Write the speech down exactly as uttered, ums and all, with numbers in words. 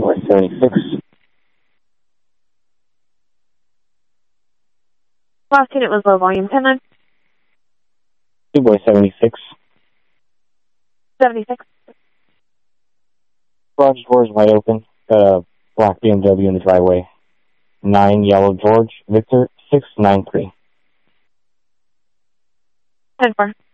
boy seventy-six. Last unit was low volume. ten nine. two boy seventy-six. seventy-six. Garage doors wide open. Got a black B M W in the driveway. nine Yellow George Victor six nine three. ten four.